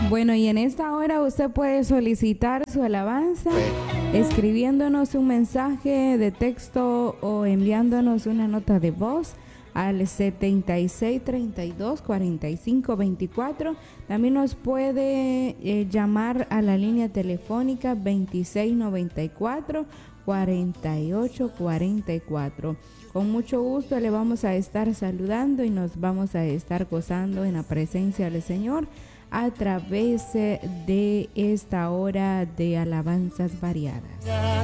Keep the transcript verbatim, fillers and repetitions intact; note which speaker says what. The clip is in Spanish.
Speaker 1: Bueno, y en esta hora usted puede solicitar su alabanza escribiéndonos un mensaje de texto o enviándonos una nota de voz al setenta y seis, treinta y dos, cuarenta y cinco, veinticuatro. También nos puede eh, llamar a la línea telefónica veintiséis noventa y cuatro, cuarenta y ocho cuarenta y cuatro. Con mucho gusto le vamos a estar saludando y nos vamos a estar gozando en la presencia del Señor a través de esta hora de alabanzas variadas.